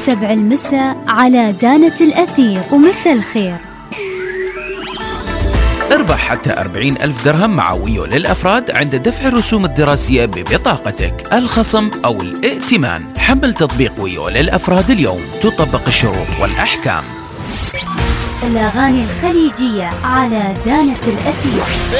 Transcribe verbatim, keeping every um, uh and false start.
سبع المساء على دانة الأثير. ومساء الخير. اربح حتى أربعين ألف درهم مع ويو للأفراد عند دفع الرسوم الدراسية ببطاقتك، الخصم أو الائتمان. حمل تطبيق ويو للأفراد اليوم، تطبق الشروط والأحكام. الأغاني الخليجية على دانة الأثير.